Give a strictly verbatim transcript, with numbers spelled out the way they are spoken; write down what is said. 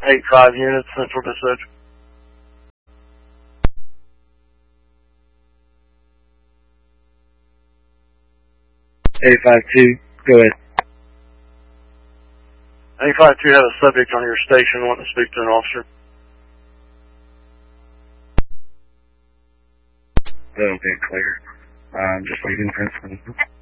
eight five units, central dispatch. eight five two, go ahead. eight five two had a subject on your station wanting to speak to an officer. Okay, clear. Um, just leaving Princeton.